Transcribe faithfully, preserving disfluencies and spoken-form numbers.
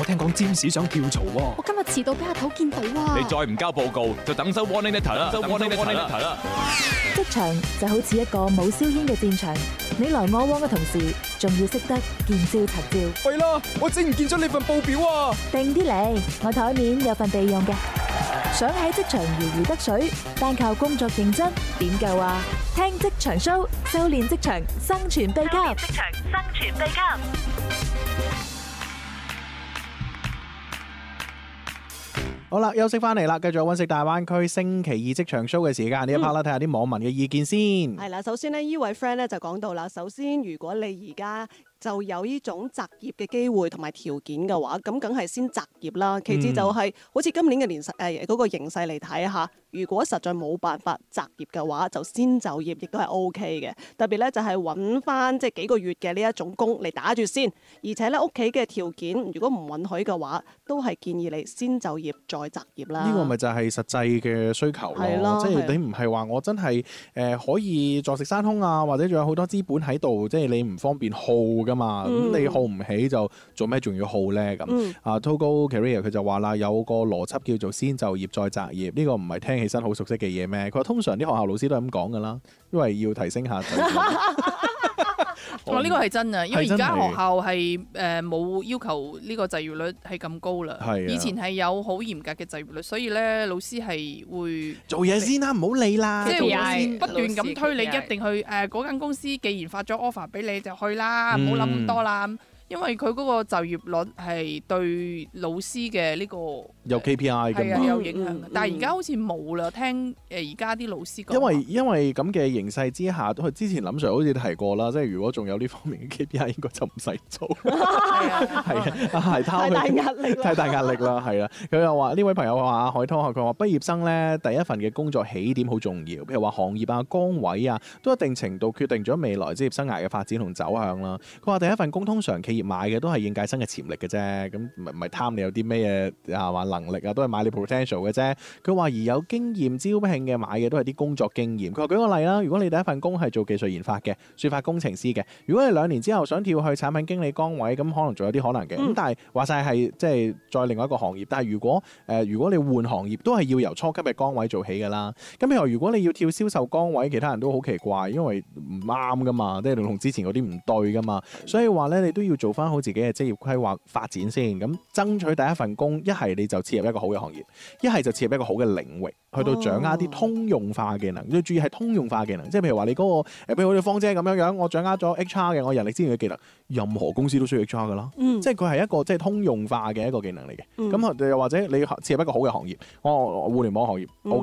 聽講占士想跳槽喎。 我今日遲到俾阿頭見到啊！ 你再唔交報告，就等收 warning letter 啦，收 warning letter 啦。 職場就好似一個冇硝煙嘅戰場，你來我往嘅同時，仲要識得見招拆招。 喂啦，我整唔見咗你份報表啊！ 定啲嚟，我台面有份備用嘅。想喺職場如魚得水，單靠工作認真點夠啊？聽職場 show， 修煉職場生存秘笈。職場生存秘笈。 好啦，休息翻嚟啦，繼續揾食大灣區星期二職場 show 嘅時間，呢一 part 啦，睇下啲網民嘅意見先。 係啦，首先呢，呢位 friend 咧就講到啦，首先如果你而家就有呢種擇業嘅機會同埋條件嘅話，咁梗係先擇業啦。其次就係、是嗯、好似今年嘅年勢誒嗰個形勢嚟睇下，如果實在冇辦法擇業嘅話，就先就業亦都係 O K 嘅。特別咧就係揾翻即係幾個月嘅呢一種工嚟打住先，而且咧屋企嘅條件如果唔允許嘅話，都係建議你先就業再擇業啦。 呢個咪就係實際嘅需求咯，即係你唔係話我真係誒可以坐食山空啊，或者仲有好多資本喺度，即係你唔方便耗噶嘛，咁、嗯、你耗唔起就做咩仲要耗咧咁？嗯、啊 Togo Career 佢就話啦，有個邏輯叫做先就業再擇業，呢、呢個唔係聽起身好熟悉嘅嘢咩？佢話通常啲學校老師都係咁講噶啦，因為要提升下就業。 我呢個係真啊，因為而家學校係誒冇要求呢個就業率係咁高啦。以前係有好嚴格嘅就業率，所以咧老師係會做嘢先啦，唔好理啦。 即係不斷咁推你，一定去誒嗰間公司，既然發咗 offer 俾你，就去啦，唔好諗咁多啦。因為佢嗰個就業率係對老師嘅呢個有 K P I 㗎嘛， 有影響嘅。嗯、但係而家好似冇啦，聽誒而家啲老師講。 因為因為咁嘅形勢之下，都係之前林 Sir 好似提過啦，即係如果仲有呢方面嘅 K P I， 應該就唔使做。係啊，係啊，太大壓力啦，太大壓力啦，係啦。佢又話呢位朋友話海濤，佢話畢業生咧第一份嘅工作起點好重要，譬如話行業啊、崗位啊，都一定程度決定咗未來職業生涯嘅發展同走向啦。佢話第一份工通常企業買嘅都係應屆生嘅潛力嘅啫，咁唔係唔係貪你有啲咩嘢啊話能力啊，都係買你 potential 嘅啫。佢話而有經驗招聘嘅買嘅都係啲工作經驗。佢話舉個例啦，如果你第一份工係做技術研發嘅、說法工程師嘅，如果你兩年之後想跳去產品經理崗位，咁可能仲有啲可能嘅。咁、嗯、但係話晒係即係再另外一個行業。但係如果誒、呃、如果你換行業，都係要由初級嘅崗位做起㗎啦。咁譬如如果你要跳銷售崗位，其他人都好奇怪，因為唔啱㗎嘛，即係同之前嗰啲唔對㗎嘛。所以話咧，你都要做翻好自己嘅職業規劃發展先，咁爭取第一份工，一係你就切入一個好嘅行業，一係就切入一個好嘅領域，去到掌握啲通用化技能。要注意係通用化技能，即係譬如話你嗰、嗰個誒，譬如好似芳姐咁樣樣，我掌握咗 H R 嘅，我人力資源嘅技能，任何公司都需要 H R 噶啦，嗯、即係佢係一個即係通用化嘅一個技能嚟嘅。咁又、嗯、或者你切入一個好嘅行業，我互聯網行業 O